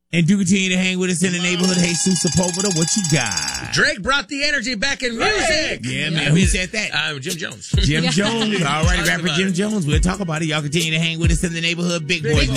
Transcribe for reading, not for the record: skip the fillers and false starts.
And do continue to hang with us in the neighborhood. Hey, Sepulveda, what you got? Drake brought the energy back in music. Yeah, man. Who said that? Jim Jones. Jim Jones. All right, rapper Jim Jones. We'll talk about it. Y'all continue to hang with us in the neighborhood. Big Boys